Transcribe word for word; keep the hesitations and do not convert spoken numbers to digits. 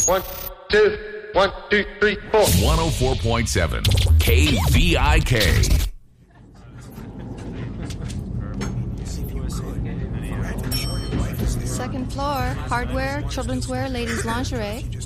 One, two, one, two, three, four. one oh four point seven K V I K. Second floor, hardware, children's wear, ladies' lingerie.